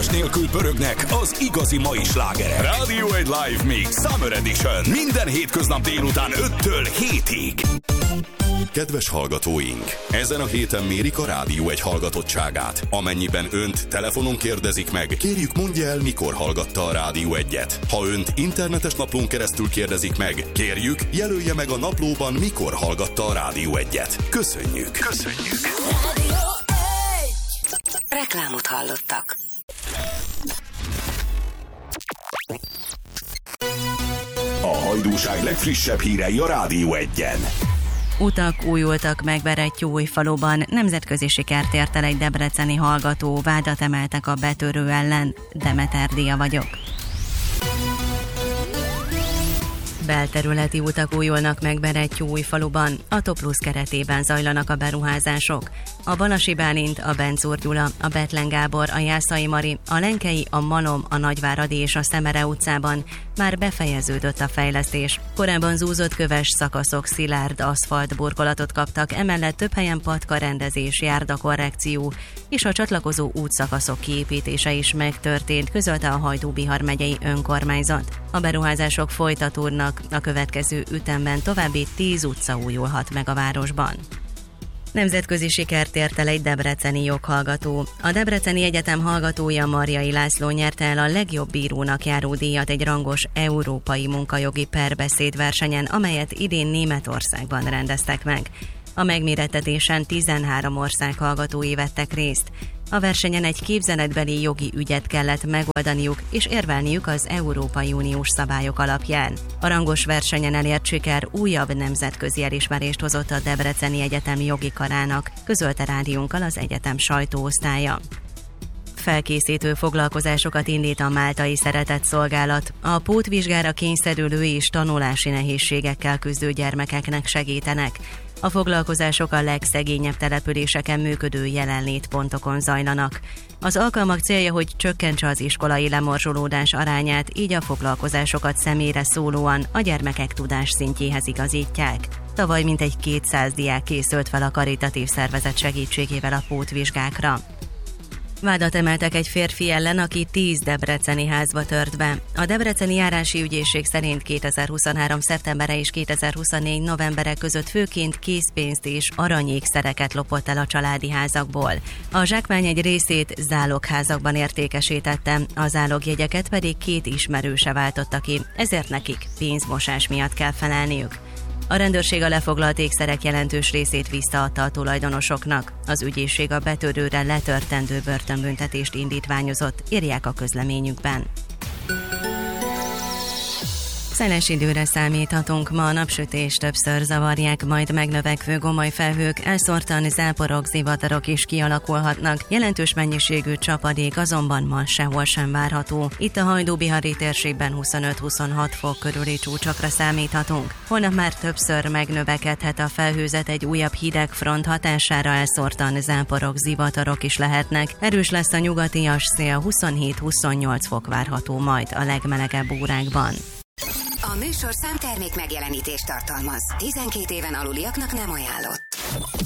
nélkül pörögnek az igazi mai slágerek. Rádió egy Live Mix Summer Edition. Minden hétköznap délután 5-től 7-ig. Kedves hallgatóink! Ezen a héten mérik a Rádió egy hallgatottságát. Amennyiben önt telefonon kérdezik meg, kérjük mondja el, mikor hallgatta a Rádió 1-et. Ha önt internetes naplón keresztül kérdezik meg, kérjük jelölje meg a naplóban, mikor hallgatta a Rádió 1-et. Köszönjük! Köszönjük! Rádió 1. Reklámot hallottak. A hajdúság legfrissebb hírei a Rádió 1-en. Utak újultak meg Berettyóújfaluban, nemzetközi sikert ért el egy debreceni hallgató, vádat emeltek a betörő ellen. Demeter Dia vagyok. Belterületi utak újulnak meg Berettyóújfaluban, a Toplus keretében zajlanak a beruházások. A Balasi Bálint, a Bencúr Gyula, a Bethlen Gábor, a Jászai Mari, a Lenkei, a Malom, a Nagyváradi és a Szemere utcában már befejeződött a fejlesztés. Korábban zúzott köves szakaszok szilárd aszfalt burkolatot kaptak, emellett több helyen patkarendezés, járdakorrekció és a csatlakozó útszakaszok kiépítése is megtörtént, közölte a Hajdú-Bihar megyei önkormányzat. A beruházások folytatódnak, a következő ütemben további 10 utca újulhat meg a városban. Nemzetközi sikert ért el egy debreceni joghallgató. A Debreceni Egyetem hallgatója Marjai László nyerte el a legjobb bírónak járó díjat egy rangos európai munkajogi perbeszédversenyen, amelyet idén Németországban rendeztek meg. A megmérettetésen 13 ország hallgatói vettek részt. A versenyen egy képzeletbeli jogi ügyet kellett megoldaniuk és érvelniük az Európai Uniós szabályok alapján. A rangos versenyen elért siker újabb nemzetközi elismerést hozott a Debreceni Egyetem jogi karának, közölte rádiónkkal az egyetem sajtóosztálya. Felkészítő foglalkozásokat indít a Máltai Szeretett Szolgálat. A pótvizsgára kényszerülő és tanulási nehézségekkel küzdő gyermekeknek segítenek. A foglalkozások a legszegényebb településeken működő jelenlétpontokon zajlanak. Az alkalmak célja, hogy csökkentse az iskolai lemorzsolódás arányát, így a foglalkozásokat személyre szólóan a gyermekek tudásszintjéhez igazítják. Tavaly mintegy 200 diák készült fel a karitatív szervezet segítségével a pótvizsgákra. Vádat emeltek egy férfi ellen, aki 10 debreceni házba tört be. A Debreceni Járási Ügyészség szerint 2023. szeptembere és 2024. novembere között főként készpénzt és aranyékszereket lopott el a családi házakból. A zsákmány egy részét zálogházakban értékesítette, a zálogjegyeket pedig 2 ismerőse váltotta ki, ezért nekik pénzmosás miatt kell felelniük. A rendőrség a lefoglalt ékszerek jelentős részét visszaadta a tulajdonosoknak. Az ügyészség a betörőre letörtendő börtönbüntetést indítványozott, írják a közleményükben. Szeles időre számíthatunk, ma a napsütés többször zavarják, majd megnövekvő gomoly felhők, elszórtan záporok, zivatarok is kialakulhatnak. Jelentős mennyiségű csapadék azonban ma sehol sem várható. Itt a Hajdú-Bihari térségben 25-26 fok körüli csúcsokra számíthatunk. Holnap már többször megnövekedhet a felhőzet, egy újabb hideg front hatására elszórtan záporok, zivatarok is lehetnek. Erős lesz a nyugatias szél, 27-28 fok várható majd a legmelegebb órákban. A műsor számtermék megjelenítést tartalmaz. 12 éven aluliaknak nem ajánlott.